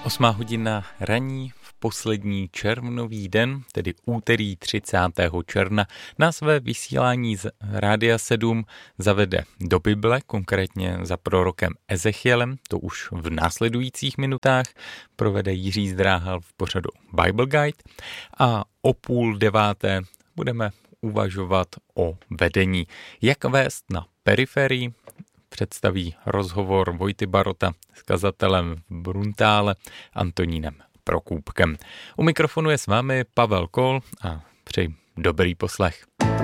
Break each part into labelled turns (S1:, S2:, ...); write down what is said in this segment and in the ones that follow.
S1: 8:00 ranní v poslední červnový den, tedy úterý 30. června, na své vysílání z Rádia 7 zavede do Bible, konkrétně za prorokem Ezechielem, to už v následujících minutách provede Jiří Zdráhal v pořadu Bible Guide a o 8:30 budeme uvažovat o vedení. Jak vést na periferii, představí rozhovor Vojty Barota s kazatelem v Bruntále Antonínem Prokůpkem. U mikrofonu je s vámi Pavel Kol a přeji dobrý poslech.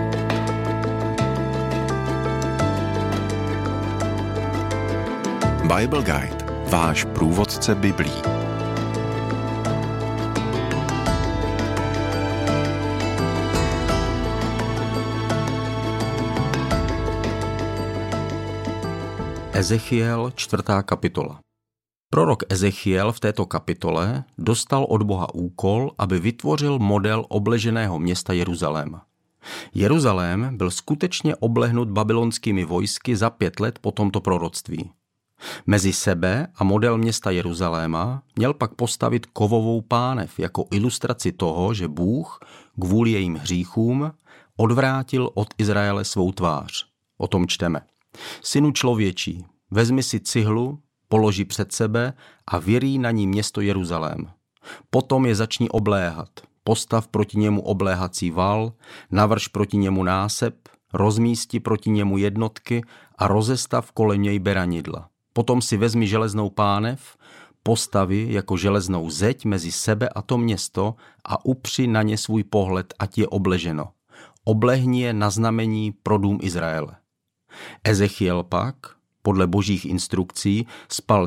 S2: Bible Guide, váš průvodce Biblí.
S3: Ezechiel, 4. kapitola. Prorok Ezechiel v této kapitole dostal od Boha úkol, aby vytvořil model obleženého města Jeruzalém. Jeruzalém byl skutečně oblehnut babylonskými vojsky za 5 let po tomto proroctví. Mezi sebe a model města Jeruzaléma měl pak postavit kovovou pánev jako ilustraci toho, že Bůh kvůli jejím hříchům odvrátil od Izraele svou tvář. O tom čteme. Synu člověčí, vezmi si cihlu, položi před sebe a vyrij na ní město Jeruzalém. Potom je začni obléhat. Postav proti němu obléhací val, navrš proti němu násep, rozmísti proti němu jednotky a rozestav kolem něj beranidla. Potom si vezmi železnou pánev, postavi jako železnou zeď mezi sebe a to město a upři na ně svůj pohled, ať je obleženo. Oblehni je na znamení pro dům Izraele. Ezechiel pak, podle božích instrukcí, spal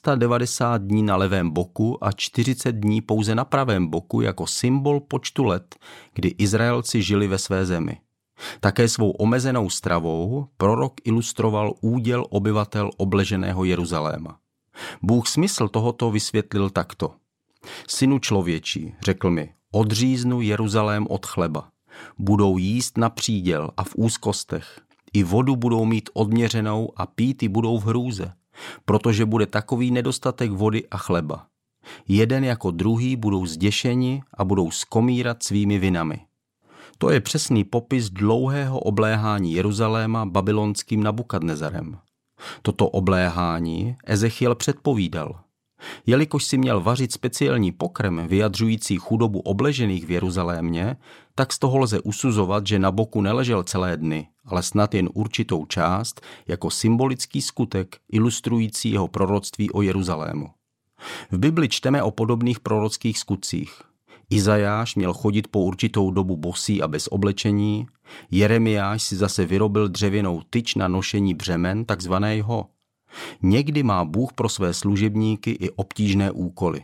S3: 390 dní na levém boku a 40 dní pouze na pravém boku jako symbol počtu let, kdy Izraelci žili ve své zemi. Také svou omezenou stravou prorok ilustroval úděl obyvatel obleženého Jeruzaléma. Bůh smysl tohoto vysvětlil takto. Synu člověčí, řekl mi, odříznu Jeruzalém od chleba. Budou jíst na příděl a v úzkostech. I vodu budou mít odměřenou a pít ji budou v hrůze, protože bude takový nedostatek vody a chleba. Jeden jako druhý budou zděšeni a budou skomírat svými vinami. To je přesný popis dlouhého obléhání Jeruzaléma babylonským Nabukadnezarem. Toto obléhání Ezechiel předpovídal. Jelikož si měl vařit speciální pokrm vyjadřující chudobu obležených v Jeruzalémě, tak z toho lze usuzovat, že na boku neležel celé dny, ale snad jen určitou část jako symbolický skutek ilustrující jeho proroctví o Jeruzalému. V Bibli čteme o podobných prorockých skutcích. Izajáš měl chodit po určitou dobu bosý a bez oblečení, Jeremiáš si zase vyrobil dřevěnou tyč na nošení břemen, takzvaného. Někdy má Bůh pro své služebníky i obtížné úkoly.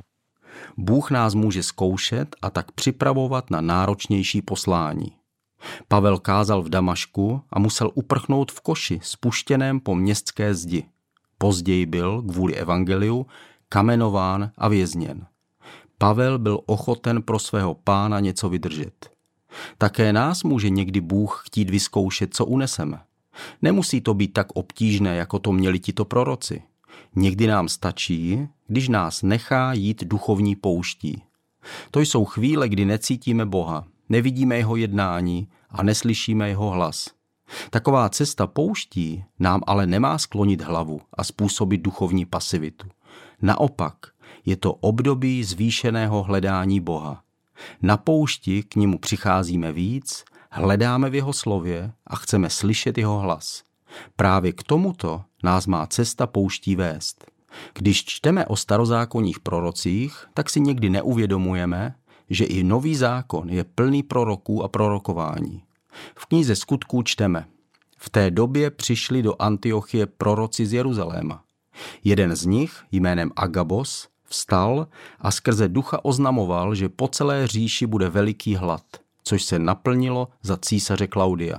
S3: Bůh nás může zkoušet a tak připravovat na náročnější poslání. Pavel kázal v Damašku a musel uprchnout v koši spuštěném po městské zdi. Později byl, kvůli evangeliu, kamenován a vězněn. Pavel byl ochoten pro svého Pána něco vydržet. Také nás může někdy Bůh chtít vyzkoušet, co uneseme. Nemusí to být tak obtížné, jako to měli tito proroci. Někdy nám stačí, když nás nechá jít duchovní pouští. To jsou chvíle, kdy necítíme Boha, nevidíme jeho jednání a neslyšíme jeho hlas. Taková cesta pouští nám ale nemá sklonit hlavu a způsobit duchovní pasivitu. Naopak, je to období zvýšeného hledání Boha. Na poušti k němu přicházíme víc, hledáme v jeho slově a chceme slyšet jeho hlas. Právě k tomuto nás má cesta pouští vést. Když čteme o starozákonních prorocích, tak si někdy neuvědomujeme, že i nový zákon je plný proroků a prorokování. V knize Skutků čteme: v té době přišli do Antiochie proroci z Jeruzaléma. Jeden z nich, jménem Agabos, vstal a skrze ducha oznamoval, že po celé říši bude veliký hlad, což se naplnilo za císaře Klaudia.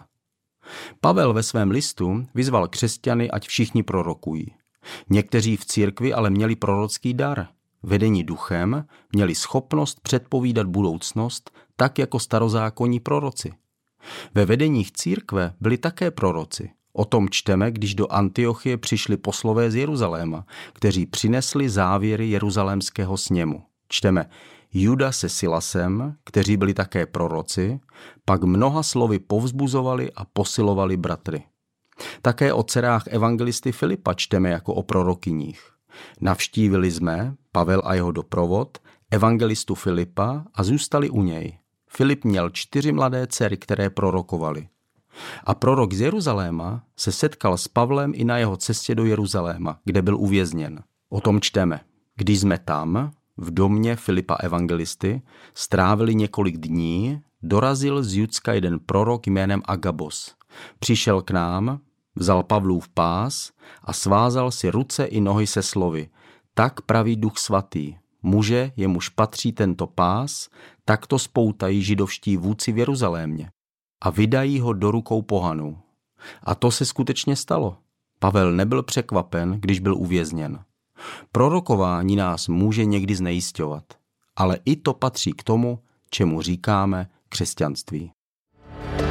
S3: Pavel ve svém listu vyzval křesťany, ať všichni prorokují. Někteří v církvi ale měli prorocký dar. Vedení duchem měli schopnost předpovídat budoucnost, tak jako starozákonní proroci. Ve vedeních církve byli také proroci. O tom čteme, když do Antiochie přišli poslové z Jeruzaléma, kteří přinesli závěry jeruzalémského sněmu. Čteme: Juda se Silasem, kteří byli také proroci, pak mnoha slovy povzbuzovali a posilovali bratry. Také o dcerách evangelisty Filipa čteme jako o prorokyních. Navštívili jsme, Pavel a jeho doprovod, evangelistu Filipa a zůstali u něj. Filip měl 4 mladé dcery, které prorokovaly. A prorok z Jeruzaléma se setkal s Pavlem i na jeho cestě do Jeruzaléma, kde byl uvězněn. O tom čteme: Když jsme tam, v domě Filipa evangelisty, strávili několik dní, dorazil z Judska jeden prorok jménem Agabos. Přišel k nám, vzal Pavlův pás a svázal si ruce i nohy se slovy: Tak praví Duch svatý, muže, jemuž patří tento pás, takto spoutají židovští vůdci v Jeruzalémě a vydají ho do rukou pohanů. A to se skutečně stalo. Pavel nebyl překvapen, když byl uvězněn. Prorokování nás může někdy znejisťovat, ale i to patří k tomu, čemu říkáme křesťanství.